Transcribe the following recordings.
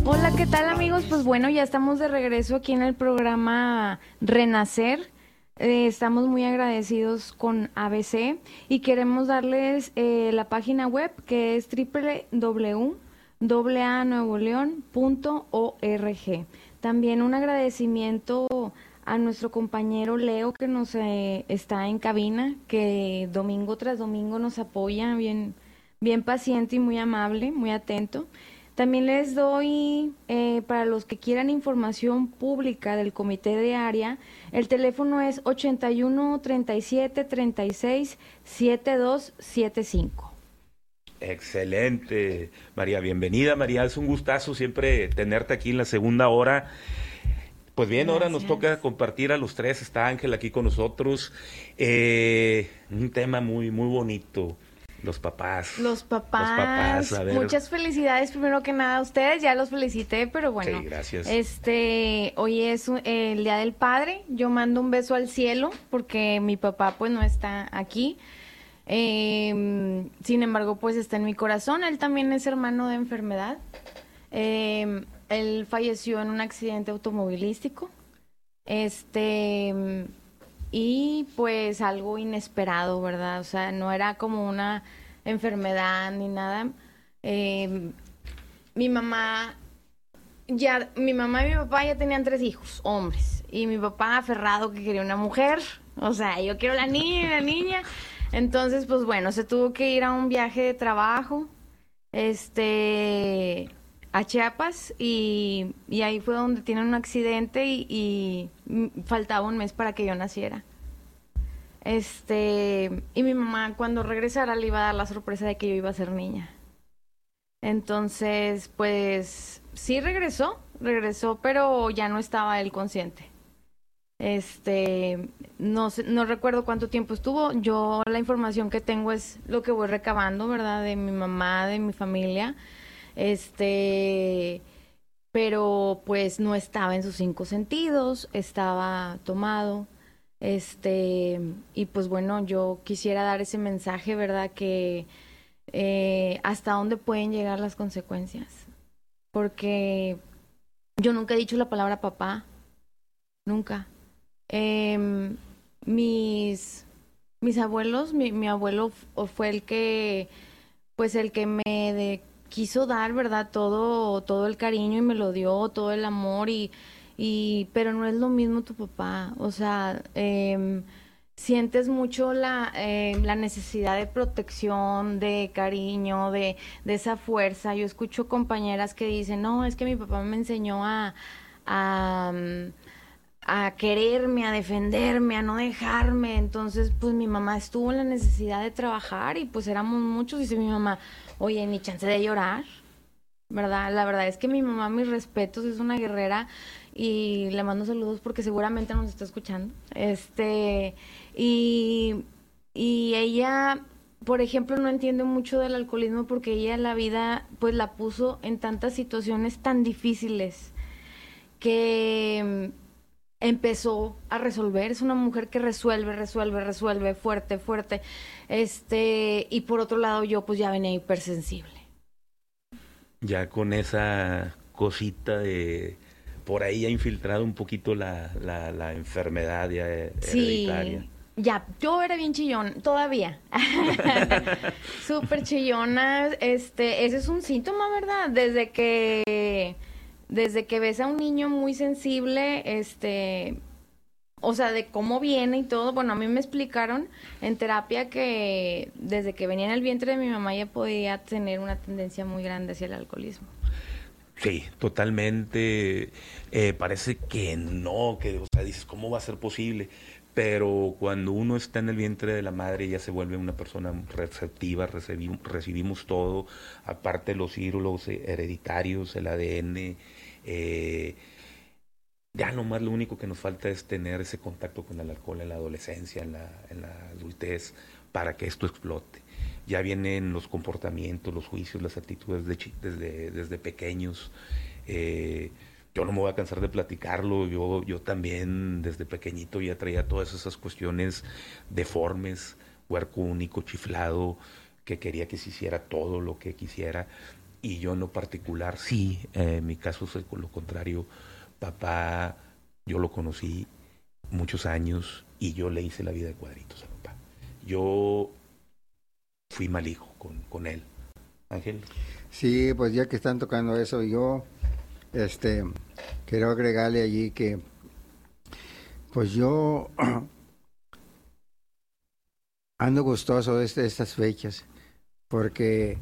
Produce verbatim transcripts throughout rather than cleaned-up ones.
Hola, ¿qué tal amigos? Pues bueno, ya estamos de regreso aquí en el programa Renacer. Eh, estamos muy agradecidos con A B C y queremos darles eh, la página web que es doble u doble u doble u a nuevo león punto org. También un agradecimiento a nuestro compañero Leo que nos eh, está en cabina, que domingo tras domingo nos apoya, bien, bien paciente y muy amable, muy atento. También les doy, eh, para los que quieran información pública del comité de área, el teléfono es ochenta y uno, treinta y siete, treinta y seis, setenta y dos setenta y cinco. Excelente, María, bienvenida María, es un gustazo siempre tenerte aquí en la segunda hora. Pues bien, Gracias. ahora nos toca compartir a los tres, está Ángel aquí con nosotros, eh, un tema muy, muy bonito. Los papás. Los papás. Los papás, a ver. Muchas felicidades primero que nada a ustedes, ya los felicité, pero bueno. Sí, gracias. Este, hoy es un- el Día del Padre, yo mando un beso al cielo porque mi papá pues no está aquí. Eh, sin embargo, pues está en mi corazón, él también es hermano de enfermedad. Eh, él falleció en un accidente automovilístico. Este, y pues algo inesperado, ¿verdad? O sea, no era como una enfermedad ni nada. Eh, mi mamá, ya, mi mamá y mi papá ya tenían tres hijos, hombres. Y mi papá aferrado que quería una mujer. O sea, yo quiero la niña y la niña. Entonces, pues bueno, se tuvo que ir a un viaje de trabajo, este, a Chiapas, y, y ahí fue donde tienen un accidente y, y mm, faltaba un mes para que yo naciera. Este, y mi mamá cuando regresara le iba a dar la sorpresa de que yo iba a ser niña. Entonces, pues sí regresó, regresó, pero ya no estaba él consciente. Este, no sé, no recuerdo cuánto tiempo estuvo. Yo la información que tengo es lo que voy recabando, ¿verdad? De mi mamá, de mi familia. Este, pero pues no estaba en sus cinco sentidos, estaba tomado. Este, y pues bueno, yo quisiera dar ese mensaje, ¿verdad? Que eh, hasta dónde pueden llegar las consecuencias. Porque yo nunca he dicho la palabra papá, nunca. Eh, mis, mis abuelos, mi, mi abuelo f- fue el que, pues el que me de- quiso dar, ¿verdad? Todo, todo el cariño y me lo dio, todo el amor y, y, pero no es lo mismo tu papá, o sea, em, sientes mucho la, eh, la necesidad de protección, de cariño, de, de esa fuerza. Yo escucho compañeras que dicen, no, es que mi papá me enseñó a, a, mm, a quererme, a defenderme, a no dejarme. Entonces, pues mi mamá estuvo en la necesidad de trabajar y pues éramos muchos. Dice mi mamá, oye, ni chance de llorar, ¿verdad? La verdad es que mi mamá, mis respetos, es una guerrera y le mando saludos porque seguramente nos está escuchando. Este, y, y ella, por ejemplo, no entiende mucho del alcoholismo porque ella la vida, pues la puso en tantas situaciones tan difíciles que empezó a resolver. Es una mujer que resuelve, resuelve, resuelve, fuerte, fuerte. Este, y por otro lado, yo pues ya venía hipersensible. Ya con esa cosita de... Por ahí ha infiltrado un poquito la, la, la enfermedad ya hereditaria. Sí, ya, yo era bien chillón, todavía. Súper chillona, este, ese es un síntoma, ¿verdad? Desde que, desde que ves a un niño muy sensible, este, o sea, de cómo viene y todo. Bueno, a mí me explicaron en terapia que desde que venía en el vientre de mi mamá ya podía tener una tendencia muy grande hacia el alcoholismo. Sí, totalmente. Eh, parece que no, que, o sea, dices, ¿cómo va a ser posible? Pero cuando uno está en el vientre de la madre ya se vuelve una persona receptiva, recibimos, recibimos todo, aparte los ídolos hereditarios, el A D N, eh, ya nomás lo único que nos falta es tener ese contacto con el alcohol en la adolescencia, en la, en la adultez, para que esto explote. Ya vienen los comportamientos, los juicios, las actitudes de chi- desde, desde pequeños. Eh, yo no me voy a cansar de platicarlo, yo, yo también desde pequeñito ya traía todas esas cuestiones deformes, huerco único, chiflado, que quería que se hiciera todo lo que quisiera. y yo en lo particular, sí, eh, en mi caso es lo contrario. Papá, yo lo conocí muchos años y yo le hice la vida de cuadritos a papá. Yo fui mal hijo con, con él. Ángel. Sí, pues ya que están tocando eso, yo este quiero agregarle allí que pues yo ando gustoso de este, estas fechas, porque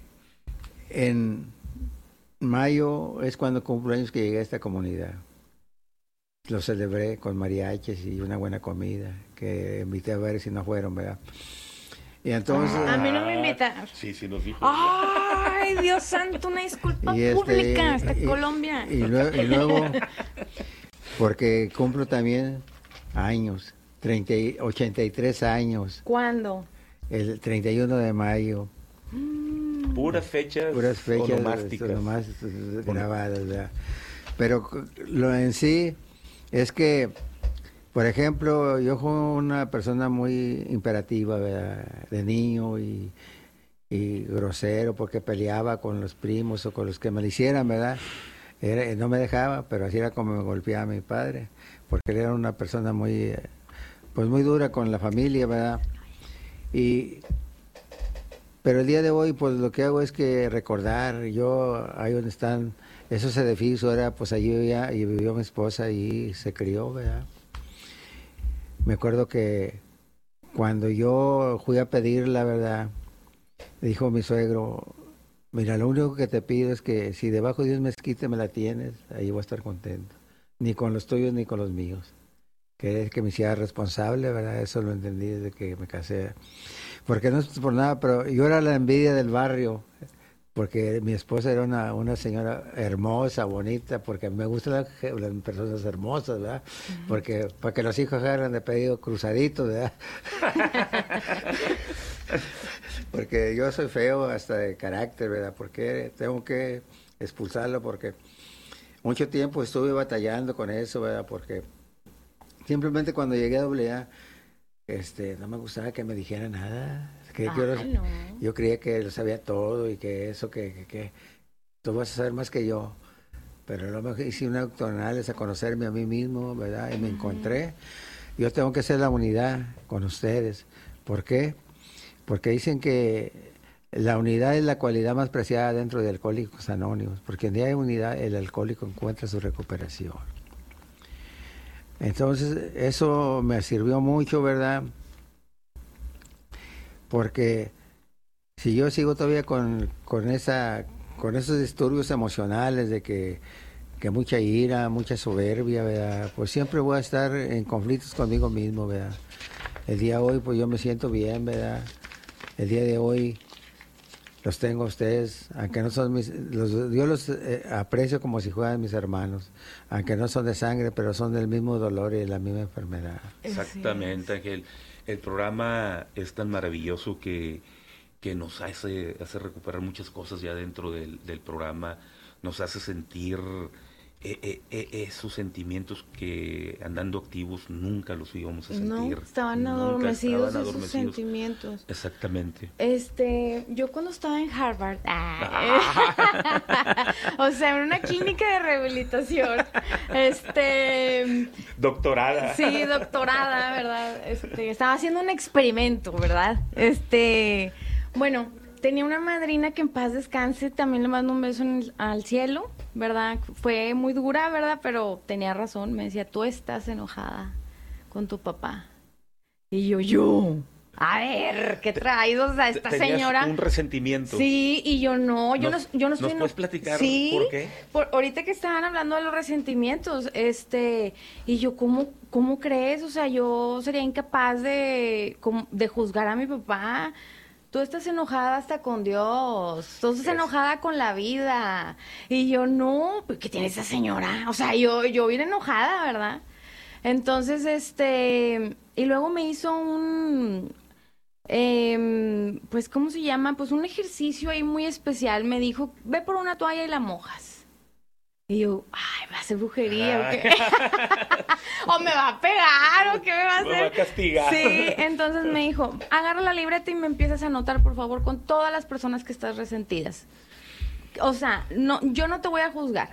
en mayo es cuando cumplo años que llegué a esta comunidad. Lo celebré con mariachis y una buena comida, que invité a ver si no fueron, ¿verdad? Y entonces... A mí no me invitaron. Sí, sí nos dijo. Ay, Dios santo, una disculpa y este, pública hasta y, Colombia. Y, y, luego, y luego, porque cumplo también años, treinta, ochenta y tres años. ¿Cuándo? El treinta y uno de mayo. Mm. Puras fechas, Puras fechas onomásticas. Nomás grabadas, ¿verdad? Pero lo en sí es que, por ejemplo, yo fui una persona muy imperativa, ¿verdad? De niño y, y grosero, porque peleaba con los primos o con los que me lo hicieran, ¿verdad? Era, no me dejaba, pero así era como me golpeaba mi padre, porque él era una persona muy, pues muy dura con la familia, ¿verdad? Y, pero el día de hoy, pues lo que hago es que recordar, yo, ahí donde están esos edificios, era, pues allí vivía, y vivió mi esposa y se crió, ¿verdad? Me acuerdo que cuando yo fui a pedir la verdad, dijo mi suegro, mira, lo único que te pido es que si debajo de Dios mezquite me la tienes, ahí voy a estar contento. Ni con los tuyos ni con los míos. Que es que me hiciera responsable, ¿verdad? Eso lo entendí desde que me casé. Porque no es por nada, pero yo era la envidia del barrio. Porque mi esposa era una, una señora hermosa, bonita, porque a mí me gustan las, las personas hermosas, ¿verdad? Uh-huh. Porque para que los hijos hagan de pedido cruzaditos, ¿verdad? Porque yo soy feo hasta de carácter, ¿verdad? Porque tengo que expulsarlo, porque mucho tiempo estuve batallando con eso, ¿verdad? Porque simplemente cuando llegué a doble A, este, no me gustaba que me dijera nada. Que ah, yo, los, no. yo creía que lo sabía todo y que eso, que, que, que tú vas a saber más que yo. Pero luego me hice una doctoral a conocerme a mí mismo, ¿verdad? Y me uh-huh. encontré. Yo tengo que hacer la unidad con ustedes. ¿Por qué? Porque dicen que la unidad es la cualidad más preciada dentro de Alcohólicos Anónimos. Porque en día de unidad el alcohólico encuentra su recuperación. Entonces, eso me sirvió mucho, ¿verdad? Porque si yo sigo todavía con, con esa con esos disturbios emocionales de que, que mucha ira, mucha soberbia, ¿verdad? Pues siempre voy a estar en conflictos conmigo mismo, ¿verdad? El día de hoy, pues yo me siento bien, ¿verdad? El día de hoy los tengo a ustedes, aunque no son mis, los, yo los eh, aprecio como si fueran mis hermanos, aunque no son de sangre, pero son del mismo dolor y de la misma enfermedad. Exactamente, Ángel. El programa es tan maravilloso que, que nos hace, hace recuperar muchas cosas ya dentro del, del programa, nos hace sentir eh, eh, esos sentimientos que andando activos nunca los íbamos a sentir. No, estaban nunca adormecidos estaban esos adormecidos. sentimientos. Exactamente. Este, yo cuando estaba en Harvard, ah, o sea, en una clínica de rehabilitación, este... Doctorada. Sí, doctorada, ¿verdad? Este, estaba haciendo un experimento, ¿verdad? Este, bueno... Tenía una madrina que en paz descanse, también le mando un beso en el, al cielo, ¿verdad? Fue muy dura, ¿verdad? Pero tenía razón, me decía, tú estás enojada con tu papá. Y yo, yo, a ver, ¿qué traes? O sea, esta Tenías señora... un resentimiento. Sí, y yo no, yo ¿Nos, no, yo no estoy... ¿Nos puedes platicar sí, por qué? Por, ahorita que estaban hablando de los resentimientos, este, y yo, ¿cómo, cómo crees? O sea, yo sería incapaz de, de juzgar a mi papá. Tú estás enojada hasta con Dios, tú estás enojada con la vida. Y yo, no, ¿qué tiene esa señora? O sea, yo, yo bien enojada, ¿verdad? Entonces, este, y luego me hizo un, eh, pues, ¿cómo se llama? Pues un ejercicio ahí muy especial. Me dijo, ve por una toalla y la mojas. Y yo, ay, ¿me va a hacer brujería o qué? ¿O me va a pegar o qué me va a hacer? Me va a castigar. Sí, entonces me dijo, agarra la libreta y me empiezas a anotar, por favor, con todas las personas que estás resentidas. o sea, no, yo no te voy a juzgar.